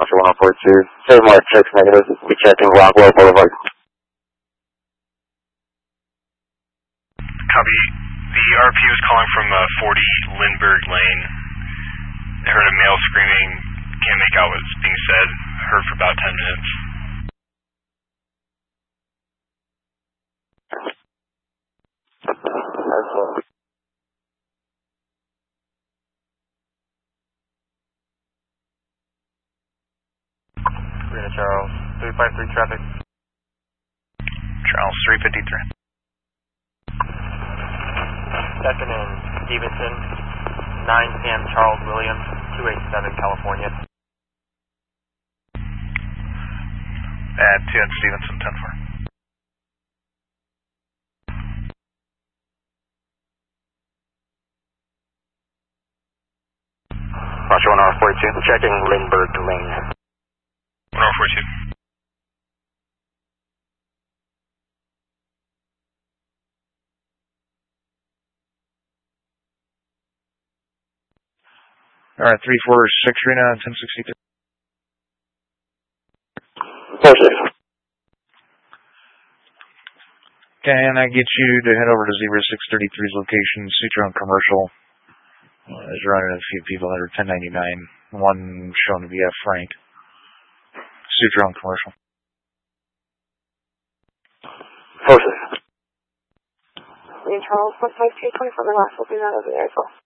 Oscar 1042. Save mark, checks negative. We checking Rockwell Boulevard. Copy. The RP was calling from 40 Lindbergh Lane. I heard a male screaming. Can't make out what's being said. Heard for about 10 minutes. Serena Charles, 353 traffic. Charles 353. Second and Stevenson, 9 Sam Charles Williams, 287 California. At 2 and Stevenson, 10-4. Oscar 1042. Checking Lindbergh Lane. 1042. Alright, 346 Rena, 1063. Perfect. Can I get you to head over to Zebra 633's location, Sutron Commercial? There's running a few people that are 1099. One shown to be F. Frank. Sutron Commercial. Perfect. Charles, 152, 24 last, we'll do that over there as well.